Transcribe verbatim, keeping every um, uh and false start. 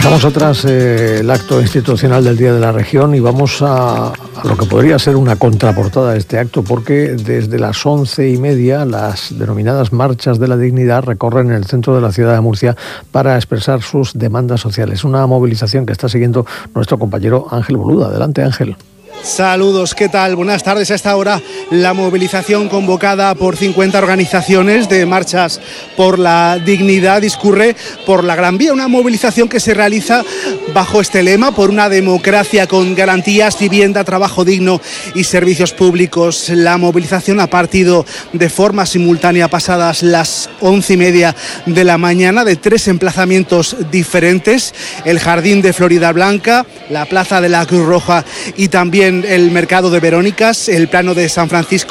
Dejamos atrás eh, el acto institucional del Día de la Región y vamos a, a lo que podría ser una contraportada de este acto, porque desde las once y media las denominadas marchas de la dignidad recorren el centro de la ciudad de Murcia para expresar sus demandas sociales. Una movilización que está siguiendo nuestro compañero Ángel Boluda. Adelante, Ángel. Saludos, ¿qué tal? Buenas tardes. A esta hora la movilización convocada por cincuenta organizaciones de marchas por la dignidad discurre por la Gran Vía, una movilización que se realiza bajo este lema: por una democracia con garantías, vivienda, trabajo digno y servicios públicos. La movilización ha partido de forma simultánea pasadas las once y media de la mañana de tres emplazamientos diferentes: el Jardín de Florida Blanca, la Plaza de la Cruz Roja y también el Mercado de Verónicas, el Plano de San Francisco